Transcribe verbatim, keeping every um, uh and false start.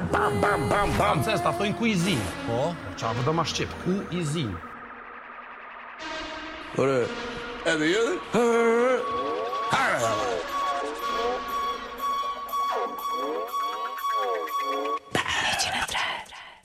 bam, bam, bam, bam. Francez, ta thojnë kuizin. Po, çfarë do ma shqip? Kuizin. Ore, edhe jedhe?